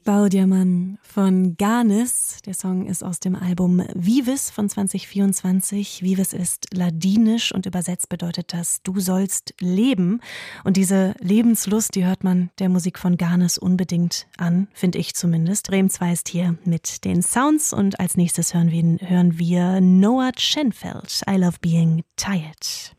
Baudiamann von Garnis. Der Song ist aus dem Album Vives von 2024. Vives ist ladinisch und übersetzt bedeutet das, du sollst leben. Und diese Lebenslust, die hört man der Musik von Garnis unbedingt an, finde ich zumindest. Bremen 2 ist hier mit den Sounds und als nächstes hören wir Noah Schenfeld, I Love Being Tired.